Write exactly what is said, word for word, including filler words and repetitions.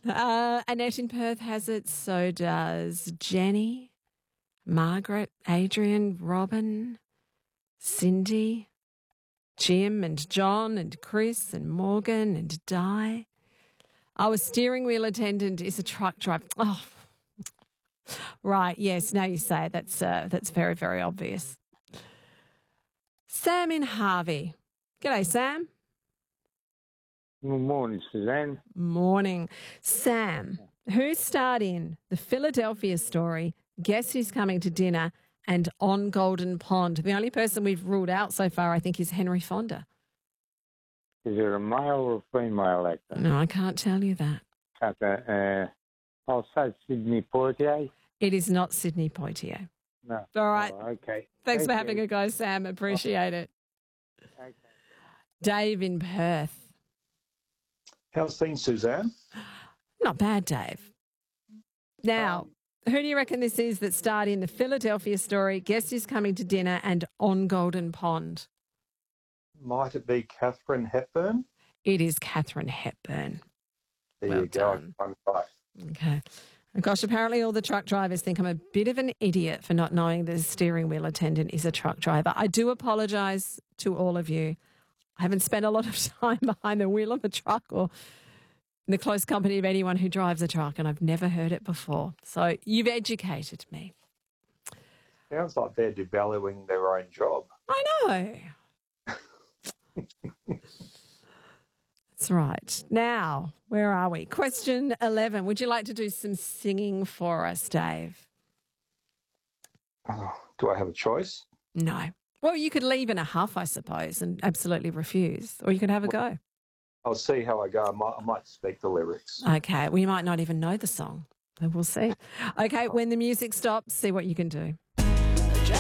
Uh, Annette in Perth has it. So does Jenny, Margaret, Adrian, Robin, Cindy, Jim and John and Chris and Morgan and Di. Oh, a steering wheel attendant is a truck driver. Oh, right. Yes, now you say it. That's, uh, that's very, very obvious. Sam in Harvey. G'day, Sam. Good morning, Suzanne. Morning. Sam, who starred in The Philadelphia Story, Guess Who's Coming to Dinner, and On Golden Pond? The only person we've ruled out so far, I think, is Henry Fonda. Is it a male or a female actor? No, I can't tell you that. Okay, uh, I'll say Sidney Poitier. It is not Sidney Poitier. No. All right. Oh, okay. Thanks Thank for having you. a go, Sam. Appreciate it. Okay. Dave in Perth. How's things, Suzanne? Not bad, Dave. Now, who do you reckon this is that starred in The Philadelphia Story, Guess Who's Coming to Dinner, and On Golden Pond? Might it be Catherine Hepburn? It is Catherine Hepburn. There Well you go. done. I'm right. Okay. And gosh, apparently all the truck drivers think I'm a bit of an idiot for not knowing the steering wheel attendant is a truck driver. I do apologise to all of you. I haven't spent a lot of time behind the wheel of a truck or in the close company of anyone who drives a truck, and I've never heard it before. So you've educated me. Sounds like they're devaluing their own job. I know. That's right. Now, where are we? Question eleven. Would you like to do some singing for us, Dave? Oh, do I have a choice? No. Well, you could leave in a huff, I suppose, and absolutely refuse, or you could have a go. I'll see how I go. I might, I might speak the lyrics. Okay, we might not even know the song, but we'll see. Okay, when the music stops, see what you can do.